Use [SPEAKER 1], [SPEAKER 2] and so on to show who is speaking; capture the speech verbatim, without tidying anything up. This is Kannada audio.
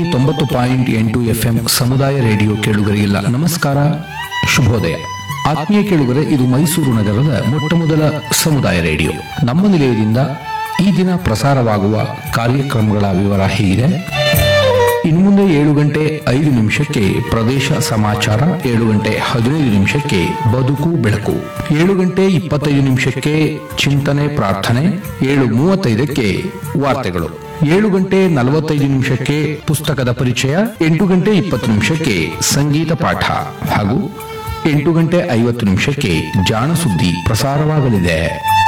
[SPEAKER 1] ತೊಂಬತ್ತು ಪಾಯಿಂಟ್ ಎಂಟು ಎಫ್ಎಂ ಸಮುದಾಯ ರೇಡಿಯೋ ಕೇಳುಗರಿಗೆಲ್ಲ ನಮಸ್ಕಾರ, ಶುಭೋದಯ. ಆತ್ಮೀಯ ಕೇಳುಗರೆ, ಇದು ಮೈಸೂರು ನಗರದ ಮೊಟ್ಟಮೊದಲ ಸಮುದಾಯ ರೇಡಿಯೋ. ನಮ್ಮ ನಿಲಯದಿಂದ ಈ ದಿನ ಪ್ರಸಾರವಾಗುವ ಕಾರ್ಯಕ್ರಮಗಳ ವಿವರ ಹೀಗಿದೆ. ಇನ್ನು ಮುಂದೆ ಏಳು ಗಂಟೆ ಐದು ನಿಮಿಷಕ್ಕೆ ಪ್ರದೇಶ ಸಮಾಚಾರ, ಏಳು ಗಂಟೆ ಹದಿನೈದು ನಿಮಿಷಕ್ಕೆ ಬದುಕು ಬೆಳಕು, ಏಳು ಗಂಟೆ ಇಪ್ಪತ್ತೈದು ನಿಮಿಷಕ್ಕೆ ಚಿಂತನೆ ಪ್ರಾರ್ಥನೆ, ಏಳು ಮೂವತ್ತೈದಕ್ಕೆ ವಾರ್ತೆಗಳು, ಏಳು ಗಂಟೆ ನಲವತ್ತೈದು ನಿಮಿಷಕ್ಕೆ ಪುಸ್ತಕದ ಪರಿಚಯ, ಎಂಟು ಗಂಟೆ ಇಪ್ಪತ್ತು ನಿಮಿಷಕ್ಕೆ ಸಂಗೀತ ಪಾಠ ಹಾಗೂ ಎಂಟು ಗಂಟೆ ಐವತ್ತು ನಿಮಿಷಕ್ಕೆ ಜಾಣ ಸುದ್ದಿ ಪ್ರಸಾರವಾಗಲಿದೆ.